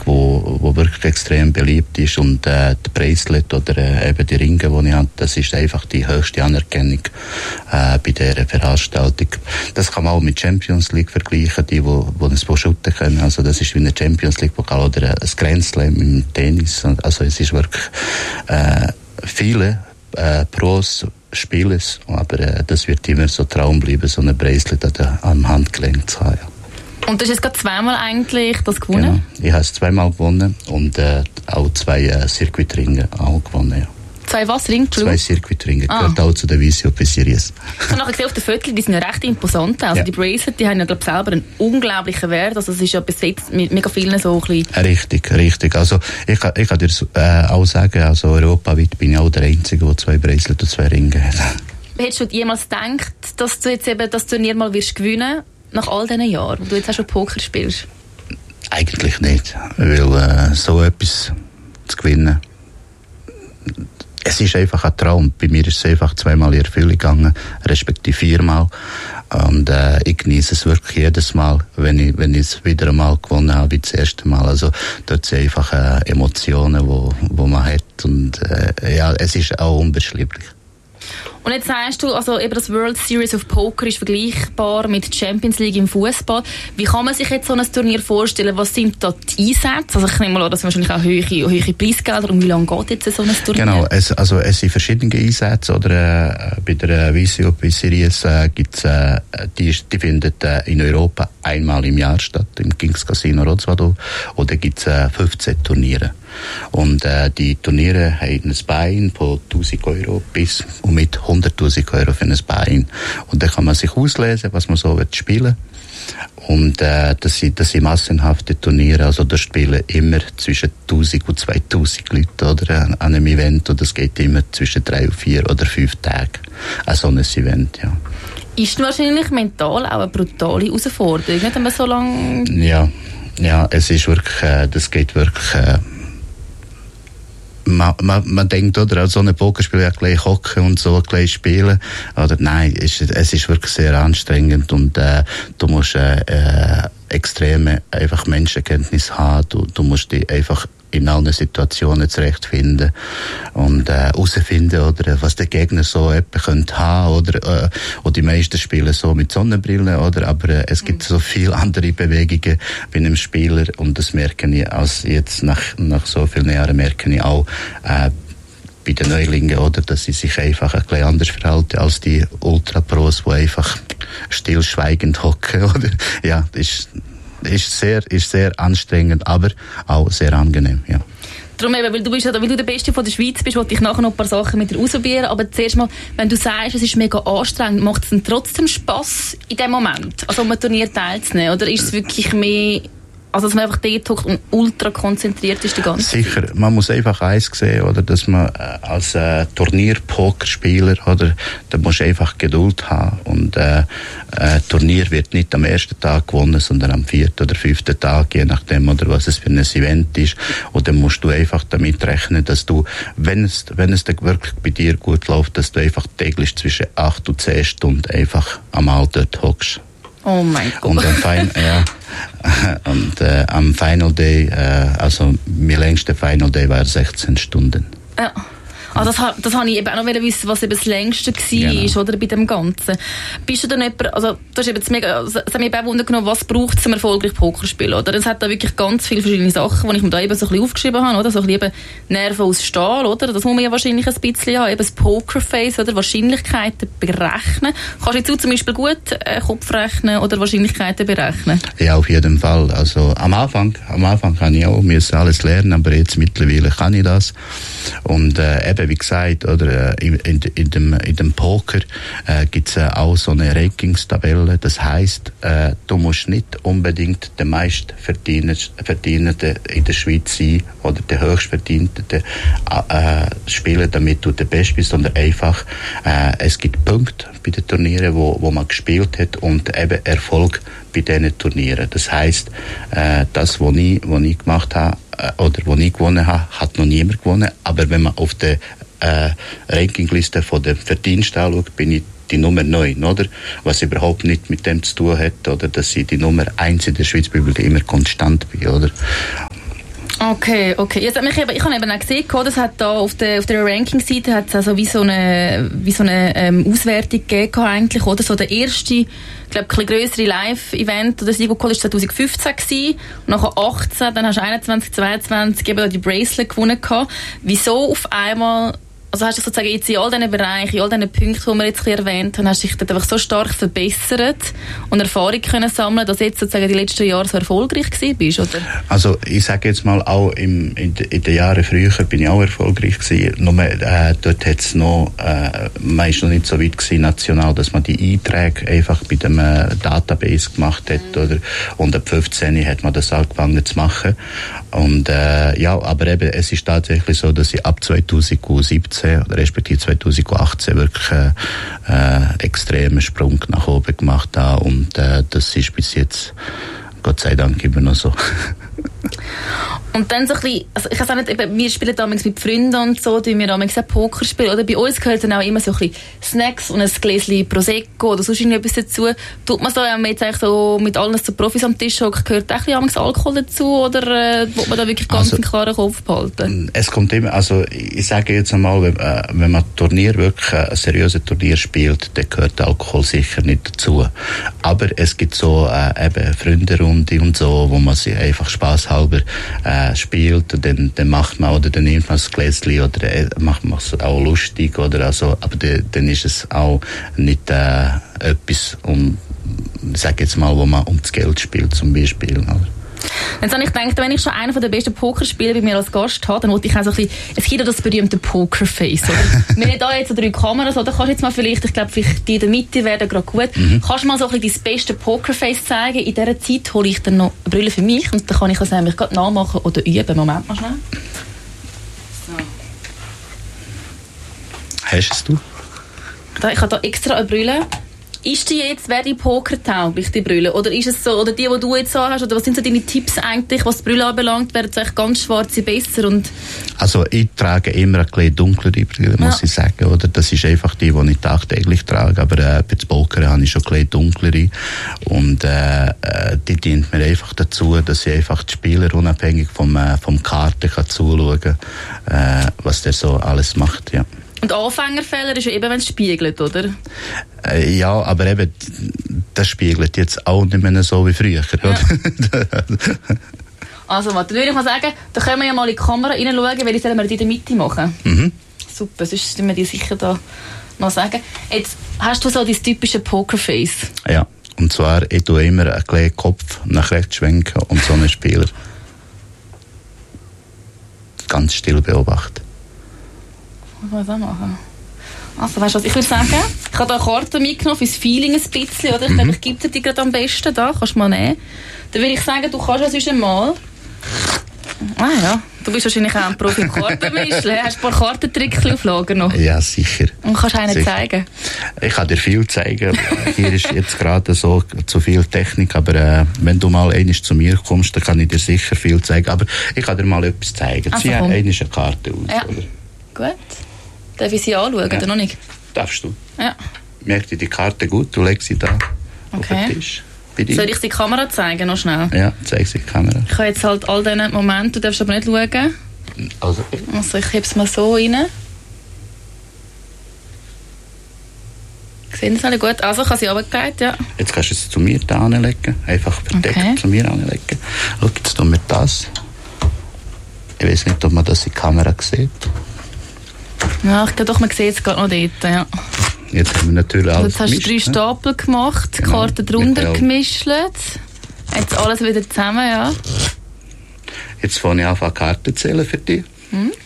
wo wirklich extrem beliebt ist. Und der Bracelet oder eben die Ringe, die ich habe, das ist einfach die höchste Anerkennung bei dieser Veranstaltung. Das kann man auch mit Champions League vergleichen, die es shooten können. Also das ist wie eine Champions League Pokal oder ein Grand Slam im Tennis. Also es ist wirklich viele Pros spielen es, aber das wird immer so Traum bleiben, so eine Bracelet am Handgelenk zu haben. Ja. Und du hast jetzt gerade zweimal eigentlich das gewonnen? Genau, ich habe es zweimal gewonnen und auch 2 Circuitringe auch gewonnen, ja. 2 was? Ringe? 2 Circuitringe, gehört auch zu der VCOP Series. Ich habe nachher gesehen auf den Fotos, die sind ja recht imposant. Also die Bracelet, die haben ja glaube selber einen unglaublichen Wert. Also es ist ja bis jetzt mit mega vielen so ein bisschen... Richtig. Also ich kann dir auch sagen, also europaweit bin ich auch der Einzige, der 2 Bracelet und 2 Ringe hat. Hättest du jemals gedacht, dass du jetzt eben das Turnier mal wirst gewinnen, nach all diesen Jahren, wo du jetzt auch schon Poker spielst? Eigentlich nicht, weil so etwas zu gewinnen, es ist einfach ein Traum. Bei mir ist es einfach 2-mal in Erfüllung gegangen, respektive 4-mal. Und ich genieße es wirklich jedes Mal, wenn ich es wieder einmal gewonnen habe, wie das erste Mal. Also dort sind einfach Emotionen, wo man hat. Und es ist auch unbeschreiblich. Und jetzt sagst du, also eben das World Series of Poker ist vergleichbar mit Champions League im Fußball. Wie kann man sich jetzt so ein Turnier vorstellen? Was sind da die Einsätze? Also ich nehme mal an, das sind wahrscheinlich auch hohe Preisgelder. Und wie lange geht jetzt so ein Turnier? Genau, es sind verschiedene Einsätze. Oder bei der VCOP Series gibt's die findet in Europa einmal im Jahr statt, im Kings Casino Rozvadov. Oder gibt's 15 Turniere. Und die Turniere haben ein Buy-in von 1'000 Euro bis und mit 100'000 Euro für ein Buy-in. Und dann kann man sich auslesen, was man so spielen will. Und das sind massenhafte Turniere, also da spielen immer zwischen 1'000 und 2'000 Leute oder, an einem Event. Und das geht immer zwischen 3 und 4 oder 5 Tagen an so ein Event, ja. Ist wahrscheinlich mental auch eine brutale Herausforderung, nicht, wenn man so lange... Ja, es ist wirklich, das geht wirklich... Man denkt, oder, so ein Pokerspiel ja gleich hocken und so gleich spielen. Oder nein, es ist wirklich sehr anstrengend und du musst extreme einfach Menschenkenntnis haben. Du musst dich einfach in allen Situationen zurechtfinden und herausfinden, oder was der Gegner so etwas könnte haben, oder die meisten spielen so mit Sonnenbrillen, oder, aber es gibt so viele andere Bewegungen bei einem Spieler und das merke ich als jetzt nach so vielen Jahren merke ich auch bei den Neulingen, oder, dass sie sich einfach ein bisschen anders verhalten als die Ultra-Pros, die einfach stillschweigend hocken, oder, ja, das ist sehr anstrengend, aber auch sehr angenehm, ja. Darum eben, weil du der Beste von der Schweiz bist, wollte ich nachher noch ein paar Sachen mit dir ausprobieren, aber zuerst mal, wenn du sagst, es ist mega anstrengend, macht es dann trotzdem Spass in dem Moment, also um ein Turnier teilzunehmen, oder ist es wirklich mehr... Also, dass man einfach dort hockt und ultra konzentriert ist die ganze Zeit? Sicher. Man muss einfach eins sehen, oder, dass man als Turnier-Pokerspieler, oder, da musst du einfach Geduld haben. Und Turnier wird nicht am ersten Tag gewonnen, sondern am 4. oder 5. Tag, je nachdem, oder was es für ein Event ist. Und dann musst du einfach damit rechnen, dass du, wenn es dann wirklich bei dir gut läuft, dass du einfach täglich zwischen 8 und 10 Stunden einfach einmal dort hockst. Oh mein Gott. Und am Final Day, also mein längster Final Day war 16 Stunden. Ja. Also das habe ich eben auch noch wissen, was eben das längste war, genau. Oder, bei dem Ganzen. Bist du dann jemand, also du hast eben jetzt mega, es hat mich eben wundern, was braucht es zum erfolgreich Pokerspielen, oder? Es hat da wirklich ganz viele verschiedene Sachen, die ich mir da eben so ein bisschen aufgeschrieben habe, oder? So ein bisschen eben Nerven aus Stahl, oder? Das muss man ja wahrscheinlich ein bisschen haben, eben das Pokerface, oder? Wahrscheinlichkeiten berechnen. Kannst du jetzt zum Beispiel gut Kopf rechnen oder Wahrscheinlichkeiten berechnen? Ja, auf jeden Fall. Also am Anfang kann ich auch alles lernen, aber jetzt mittlerweile kann ich das. Und eben, wie gesagt, oder, in dem Poker gibt es auch so eine Rankingstabelle. Das heisst, du musst nicht unbedingt der meistverdienende in der Schweiz sein oder der höchstverdienende spielen, damit du der Beste bist, sondern einfach, es gibt Punkte bei den Turnieren, wo man gespielt hat und eben Erfolg bei diesen Turnieren. Das heisst, das, was ich gemacht habe, oder wo ich gewonnen habe, hat noch niemand gewonnen. Aber wenn man auf der Rankingliste von der Verdienst anschaut, bin ich die Nummer 9, oder? Was überhaupt nicht mit dem zu tun hat, oder dass ich die Nummer 1 in der Schweiz bin, weil ich immer konstant bin, oder? Okay. Jetzt, ich habe eben auch gesehen, das hat da auf der Ranking-Seite hat es also wie so eine Auswertung gegeben eigentlich, oder? So der erste, ich glaube, ein bisschen grössere Live-Event, das Sieger geholt, war 2015 gewesen. Und nachher 18, dann hast du 21, 22 eben da die Bracelet gewonnen gehabt. Wieso auf einmal, also hast du sozusagen jetzt in all diesen Bereichen, in all diesen Punkten, die wir jetzt erwähnt haben, hast du dich dort einfach so stark verbessert und Erfahrung können sammeln, dass du jetzt sozusagen die letzten Jahre so erfolgreich gewesen bist, oder? Also ich sage jetzt mal, auch in den Jahren früher bin ich auch erfolgreich gewesen. Nur dort hat es noch, man ist noch nicht so weit gewesen, national, dass man die Einträge einfach bei dem Database gemacht hat, oder? Und ab 15 hat man das angefangen zu machen. Und ja, aber eben, es ist tatsächlich so, dass ich ab 2017 oder respektive 2018 wirklich einen extremen Sprung nach oben gemacht habe. Und das ist bis jetzt, Gott sei Dank, immer noch so. Und dann so ein bisschen, also ich weiß auch nicht, eben, wir spielen damals mit Freunden und so, die wir damals auch Poker spielen, oder bei uns gehört dann auch immer so ein bisschen Snacks und ein Gläschen Prosecco oder sonst irgendetwas dazu. Tut man so, wenn man jetzt eigentlich so mit allen so Profis am Tisch hockt, gehört auch ein bisschen Alkohol dazu, oder will man da wirklich ganz einen klaren Kopf behalten? Es kommt immer, also ich sage jetzt einmal, wenn man Turnier wirklich ein seriöses Turnier spielt, dann gehört Alkohol sicher nicht dazu. Aber es gibt so eben Freunde-Runde und so, wo man sich einfach spaßhalber spielt, und dann macht man, oder dann nimmt man das Gläschen, oder macht man es auch lustig, oder also, aber dann ist es auch nicht etwas, ich sage jetzt mal, wo man um das Geld spielt, zum Beispiel, oder? Jetzt habe ich gedacht, wenn ich schon einen der besten Pokerspieler bei mir als Gast habe, dann wollte ich auch so ein bisschen, es gibt ja das berühmte Pokerface, oder? Wir haben da jetzt so 3 Kameras, oder? Kannst du jetzt mal vielleicht, ich glaube, vielleicht die in der Mitte werden gerade gut. Kannst du mal so ein bisschen dein beste Pokerface zeigen? In dieser Zeit hole ich dann noch eine Brille für mich und dann kann ich das nämlich gerade nachmachen oder üben. Moment mal schnell. So. Hast du? Ich habe da extra eine Brille. Ist die jetzt, wäre die pokertauglich, die Brille? Oder ist es so, oder die du jetzt so hast, oder was sind so deine Tipps eigentlich, was die Brille anbelangt, wären es eigentlich ganz schwarze besser? Und also ich trage immer ein bisschen dunklere Brille, muss ich sagen, oder? Das ist einfach die ich tagtäglich trage, aber bei dem Poker habe ich schon ein bisschen dunklere, und die dient mir einfach dazu, dass ich einfach die Spieler unabhängig vom Karten kann zuschauen kann, was der so alles macht, ja. Und Anfängerfehler ist ja eben, wenn es spiegelt, oder? Ja, aber eben, das spiegelt jetzt auch nicht mehr so wie früher, oder? Also, warte, dann würde ich mal sagen, da können wir ja mal in die Kamera reinschauen, weil sollen wir die in der Mitte machen. Super, sonst sind wir die sicher da mal sagen. Jetzt hast du so dein typische Pokerface. Ja, und zwar, ich tue immer einen kleinen Kopf nach rechts schwenken und so einen Spieler ganz still beobachten. Was muss ich auch machen? Also, weißt du was, ich würde sagen, ich habe da eine Karte mitgenommen fürs Feeling ein bisschen, oder? Ich glaube, ich gebe dir die gerade am besten da, kannst du mal nehmen. Dann würde ich sagen, du kannst ja sonst einmal. Ah ja, du bist wahrscheinlich auch ein Profi im Kartenmischen. Hast du ein paar Kartentricks auf Lager noch? Ja, sicher. Und kannst du einen zeigen? Ich kann dir viel zeigen. Hier ist jetzt gerade so zu viel Technik, aber wenn du mal einmal zu mir kommst, dann kann ich dir sicher viel zeigen. Aber ich kann dir mal etwas zeigen. Also, zieh eine Karte aus. Ja. Oder? Gut. Darf ich sie anschauen, oder noch nicht? Darfst du. Ja. Merk dir die Karte gut, du legst sie da auf den Tisch. Soll ich die Kamera zeigen, noch schnell? Ja, zeig sie die Kamera. Ich habe jetzt halt all diese Momente, du darfst aber nicht schauen. Also ich hebe es mal so rein. Sehen das alle gut? Also, ich habe sie runtergelegt, ja. Jetzt kannst du es zu mir da anlegen, einfach verdeckt zu mir anlegen. Schau, jetzt tun wir das. Ich weiß nicht, ob man das in der Kamera sieht. Ja, ich glaube doch, man sieht es gerade noch dort, ja. Jetzt haben wir natürlich alles gemischt. Jetzt hast du 3 Stapel gemacht, die Karten drunter gemischt. Jetzt alles wieder zusammen, ja. Jetzt fange ich an, Karten zu zählen für dich.